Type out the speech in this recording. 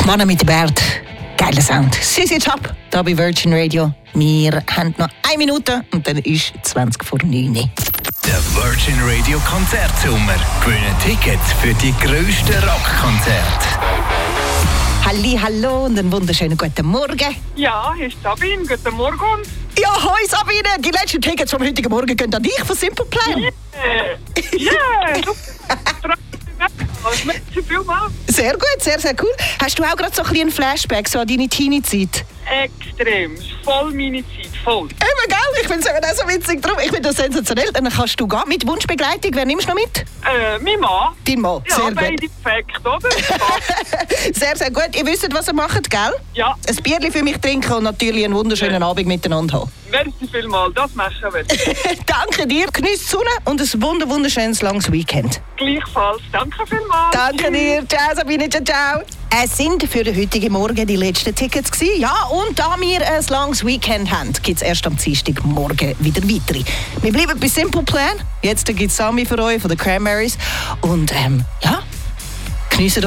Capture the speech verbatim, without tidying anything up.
Mann mit Bert, geiler Sound. Sie sind ab, hier bei Virgin Radio. Wir haben noch eine Minute und dann ist zwanzig vor neun. Der Virgin Radio Konzertsommer. Gewinnen Tickets für die grössten Rockkonzerte. Halli, hallo und einen wunderschönen guten Morgen. Ja, hier ist Sabine. Guten Morgen. Ja, hoi Sabine, die letzten Tickets vom heutigen Morgen gehen an dich von Simple Plan. Yeah! Yeah! Merci vielmals. Sehr gut, sehr, sehr cool. Hast du auch gerade so ein bisschen einen Flashback so an deine Teenie-Zeit? Extrem. Voll meine Zeit. Voll. Eben, gell? Ich finde es eben auch so witzig. Darum, ich finde das sensationell. Dann kannst du gehen mit Wunschbegleitung. Wer nimmst du noch mit? Äh, mein Mann. Dein Mann, Ja, sehr beide gut. perfekt, oder? Sehr, sehr gut. Ihr wisst, was ihr macht, gell? Ja. Ein Bierchen für mich trinken und natürlich einen wunderschönen Ja. Abend miteinander haben. Merci vielmals. Das machen wir. Danke dir, genieß die Sonne und ein wunder wunderschönes langes Weekend. Gleichfalls. Danke vielmals. Danke dir. Ciao Sabine, ciao, ciao. Es sind für den heutigen Morgen die letzten Tickets gewesen. Ja, und da wir ein langes Weekend haben, gibt es erst am Dienstag morgen wieder weitere. Wir bleiben bei Simple Plan. Jetzt gibt es Sami für euch von den Cranberries. Und ähm, ja, geniessen